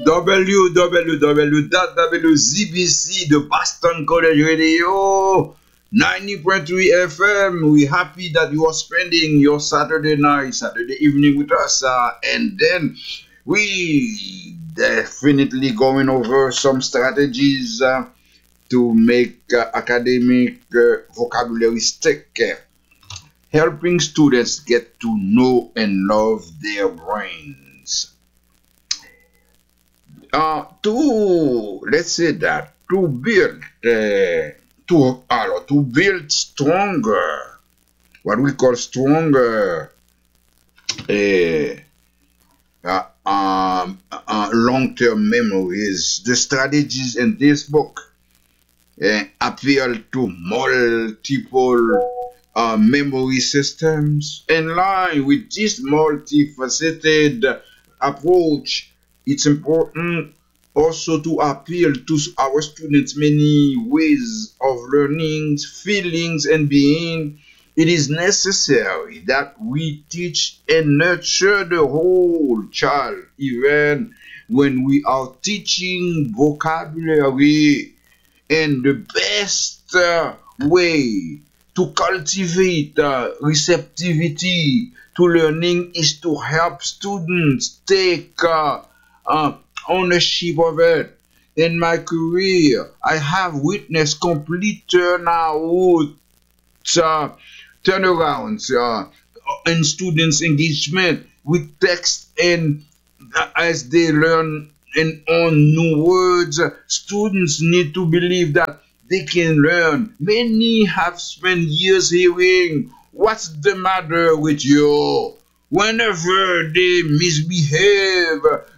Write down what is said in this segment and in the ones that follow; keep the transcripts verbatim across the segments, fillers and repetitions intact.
w w w dot w z b c, the Boston College Radio, ninety point three F M. We're happy that you are spending your Saturday night, Saturday evening with us. Uh, and then we definitely going over some strategies uh, to make uh, academic uh, vocabulary stick, uh, helping students get to know and love their brains. Uh, to let's say that to build uh, to uh, to build stronger, what we call stronger uh, uh, um, uh, long-term memories. The strategies in this book uh, appeal to multiple uh, memory systems. In line with this multifaceted approach, it's important also to appeal to our students' many ways of learning, feelings, and being. It is necessary that we teach and nurture the whole child, even when we are teaching vocabulary. And the best uh, way to cultivate uh, receptivity to learning is to help students take uh, uh, ownership of it. In my career, I have witnessed complete turnout, uh, turnarounds uh, in students' engagement with text, and uh, as they learn and on new words, uh, students need to believe that they can learn. Many have spent years hearing, "What's the matter with you?" Whenever they misbehave,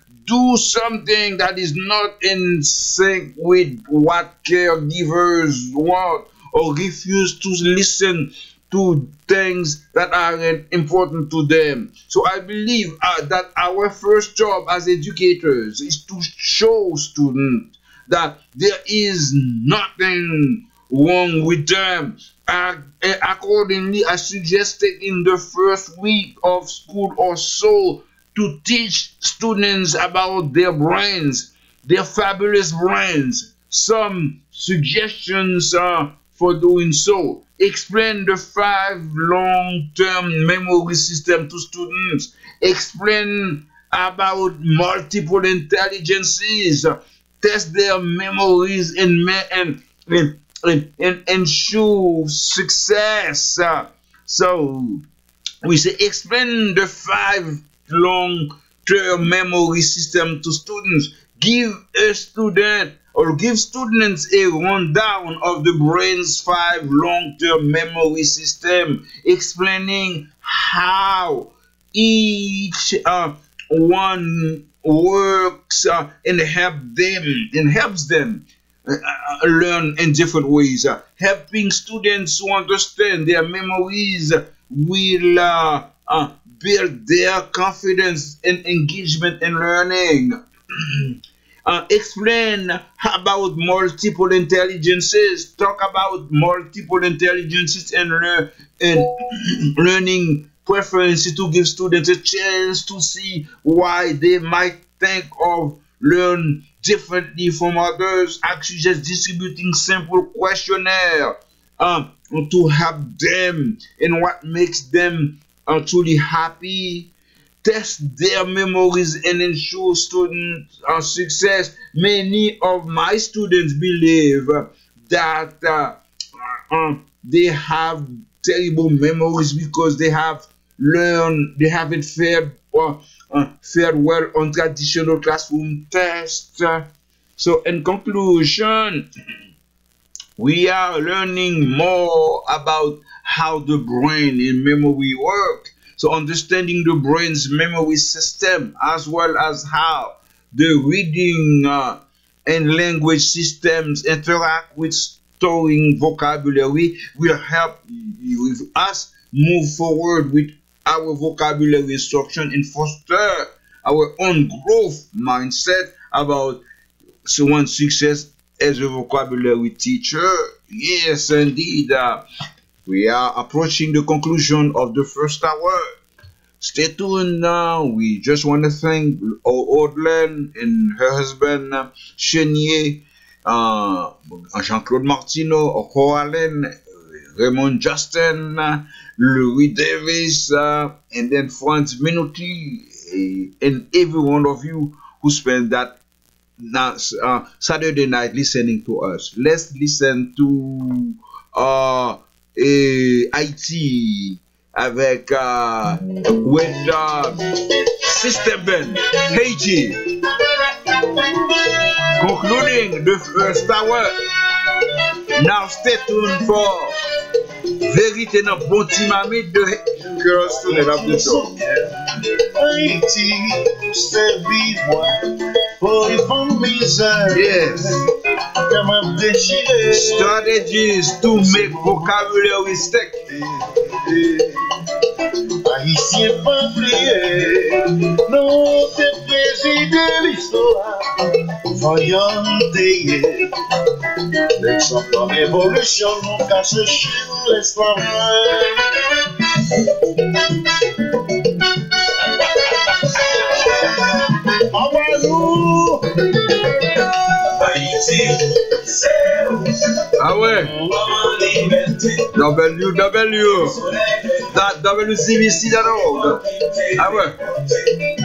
do something that is not in sync with what caregivers want, or refuse to listen to things that aren't important to them. So I believe uh, that our first job as educators is to show students that there is nothing wrong with them. Uh, accordingly, I suggested in the first week of school or so to teach students about their brains, their fabulous brains. Some suggestions uh, for doing so. Explain the five long-term memory system to students. Explain about multiple intelligences. Test their memories and, and, and, and, and ensure success. Uh, so we say explain the five long-term memory system to students. Give a student or give students a rundown of the brain's five long-term memory system, explaining how each uh, one works uh, and help them and helps them uh, learn in different ways. Uh, helping students to understand their memories will uh, uh, build their confidence and engagement in learning. Uh, explain about multiple intelligences. Talk about multiple intelligences and, lear and learning preferences to give students a chance to see why they might think of learn differently from others. Actually, just distributing simple questionnaire um, to help them in what makes them uh, truly happy. Test their memories and ensure student uh, success. Many of my students believe that uh, uh, they have terrible memories because they have learned, they haven't fared or uh, fared well on traditional classroom tests. So in conclusion, we are learning more about how the brain and memory work. So understanding the brain's memory system, as well as how the reading uh, and language systems interact with storing vocabulary, will help you, us move forward with our vocabulary instruction and foster our own growth mindset about someone's success as a vocabulary teacher. Yes, indeed. Uh, we are approaching the conclusion of the first hour. stay tuned now. We just want to thank Audelaine and her husband, uh, Chenier, uh, Jean-Claude Martineau, Oko Allen, Raymond Justin, uh, Louis Davis, uh, and then Franz Minuti, uh, and every one of you who spent that now, uh, Saturday night listening to us. Let's listen to uh, eh, I T avec uh, with uh, Sister Ben, Hey G, concluding the first hour. Now stay tuned for Vérité dans bon petit mamie de Girls to the Love the Show. Haïti, c'est vivre pour les femmes misères. Yes. Comment déchirer. Strategies to make vocabulary stick. Haïtien pas prier. Non, c'est président l'histoire. Voyons déyer. L'exemple de révolution, nous casse chez l'esclavage. Envoie-nous Haïti, c'est Ah ouais. W W. That W C B C dot org. Ah ouais.